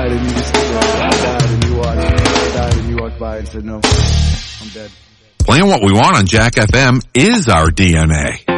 died and you just died and you watched. I died and you walked by and said, no, I'm dead. Playing what we want on Jack FM is our DNA.